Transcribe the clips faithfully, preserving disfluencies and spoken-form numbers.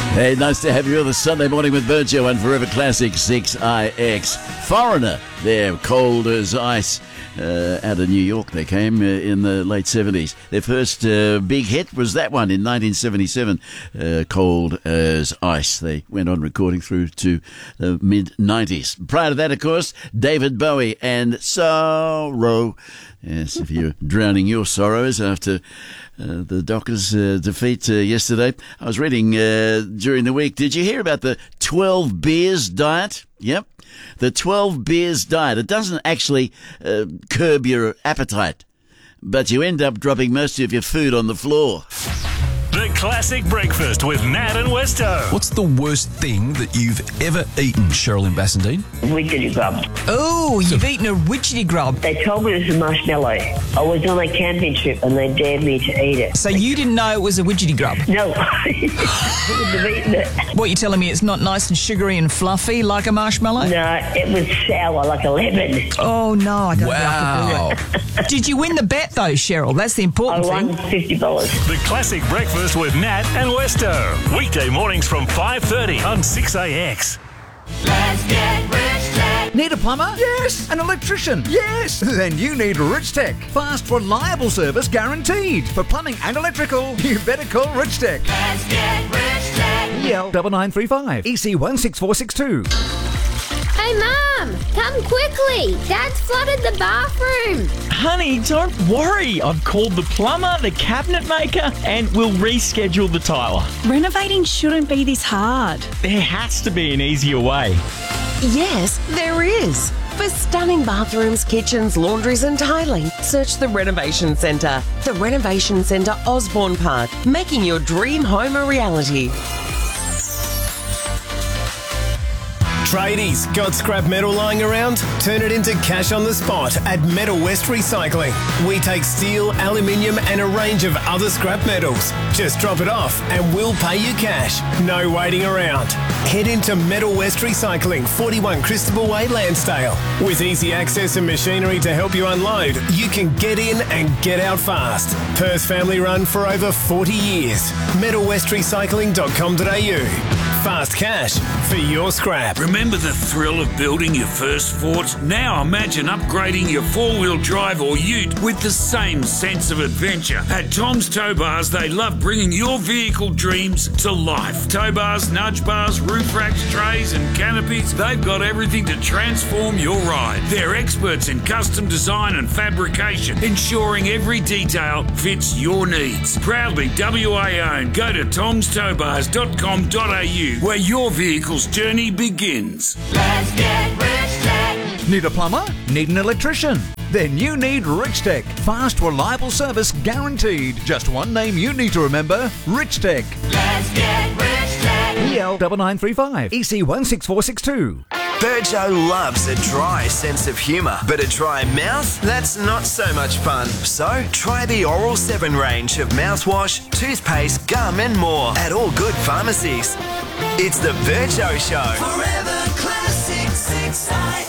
Hey, nice to have you on the Sunday morning with Virgil and Forever Classic six I X. Foreigner, they're cold as ice. Uh, out of New York they came uh, in the late seventies. Their first uh, big hit was that one in nineteen seventy-seven, uh, Cold as Ice. They went on recording through to the mid nineties. Prior to that, of course, David Bowie and Sorrow. Yes, if you're drowning your sorrows after uh, the Dockers' uh, defeat uh, yesterday. I was reading uh, during the week, did you hear about the twelve beers diet? Yep. The twelve beers diet. It doesn't actually uh, curb your appetite, but you end up dropping most of your food on the floor. The Classic Breakfast with Nat and Westo. What's the worst thing that you've ever eaten, Cheryl in Bassendean? Widgety grub. Oh, you've eaten a widgety grub. They told me it was a marshmallow. I was on a camping trip and they dared me to eat it. So you didn't know it was a widgety grub? No, I wouldn't have eaten it. What, you're telling me it's not nice and sugary and fluffy like a marshmallow? No, it was sour like a lemon. Oh, no, I don't Wow. know. Did you win the bet, though, Cheryl? That's the I important won thing. fifty dollars. The Classic Breakfast with Nat and Westo. Weekday mornings from five thirty on six A X. Let's get rich tech. Need a plumber? Yes. An electrician? Yes. Then you need Rich Tech. Fast, reliable service guaranteed. For plumbing and electrical, you better call Rich Tech. Let's get rich tech. E L nine nine three five, E C one six four six two. Hey, Mum, come quickly. Dad's flooded the bathroom. Honey, don't worry. I've called the plumber, the cabinet maker, and we'll reschedule the tiler. Renovating shouldn't be this hard. There has to be an easier way. Yes, there is. For stunning bathrooms, kitchens, laundries and tiling, search the Renovation Centre. The Renovation Centre, Osborne Park, making your dream home a reality. Tradies, got scrap metal lying around? Turn it into cash on the spot at Metal West Recycling. We take steel, aluminium and a range of other scrap metals. Just drop it off and we'll pay you cash. No waiting around. Head into Metal West Recycling, forty-one Christabel Way, Lansdale. With easy access and machinery to help you unload, you can get in and get out fast. Perth family run for over forty years. metal west recycling dot com dot a u. Fast cash for your scrap. Remember the thrill of building your first Fort? Now imagine upgrading your four-wheel drive or ute with the same sense of adventure. At Tom's Tow Bars, they love bringing your vehicle dreams to life. Tow bars, nudge bars, roof racks, trays and canopies, they've got everything to transform your ride. They're experts in custom design and fabrication, ensuring every detail fits your needs. Proudly W A owned. Go to toms tow bars dot com dot a u where your vehicle's journey begins. Let's get rich tech. Need a plumber? Need an electrician? Then you need Rich Tech. Fast, reliable service guaranteed. Just one name you need to remember, Rich Tech. Let's get rich tech. E L nine nine three five, E C one six four six two. Virgo loves a dry sense of humour, but a dry mouth? That's not so much fun. So, try the Oral seven range of mouthwash, toothpaste, gum and more at all good pharmacies. It's the Virgo Show. Forever Classic six I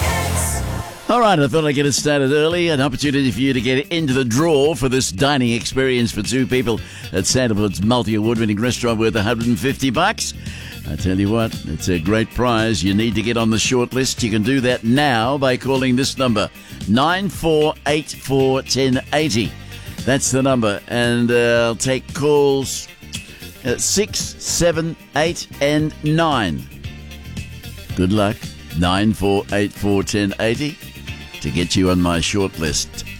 X. All right, I thought I'd get it started early. An opportunity for you to get into the draw for this dining experience for two people at Sandalwood's multi-award-winning restaurant worth one hundred fifty bucks. I tell you what, it's a great prize. You need to get on the short list. You can do that now by calling this number, nine four eight four, one zero eight zero. That's the number. And uh, I'll take calls at six, seven, eight and nine. Good luck. nine four eight four, one zero eight zero to get you on my short list.